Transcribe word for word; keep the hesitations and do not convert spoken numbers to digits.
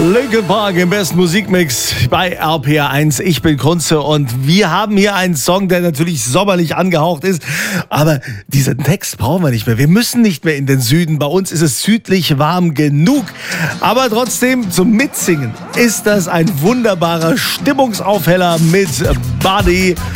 Linkin Park im besten Musikmix bei R P R eins. Ich bin Kunze und wir haben hier einen Song, der natürlich sommerlich angehaucht ist. Aber diesen Text brauchen wir nicht mehr. Wir müssen nicht mehr in den Süden. Bei uns ist es südlich warm genug. Aber trotzdem zum Mitsingen ist das ein wunderbarer Stimmungsaufheller mit Buddy